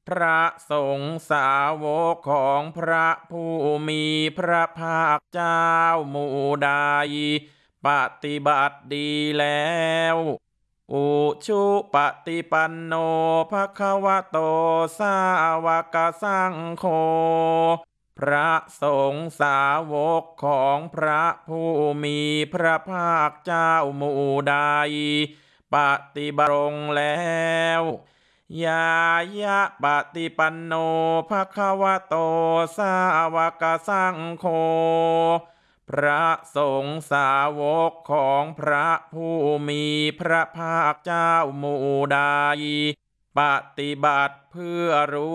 พระสงฆ์สาวกของพระผู้มีพระภาคเจ้าหมู่ใดปฏิบัติดีแล้วอุชุปฏิปันโนภควโตสาวกสังโฆพระสงฆ์สาวกของพระผู้มีพระภาคเจ้าหมู่ใดปฏิบัติตรงแล้วยายะปฏิปันโนภควโตสาวกสังโฆพระสงฆ์สาวกของพระผู้มีพระภาคเจ้าหมู่ใดปฏิบัติเพื่อรู้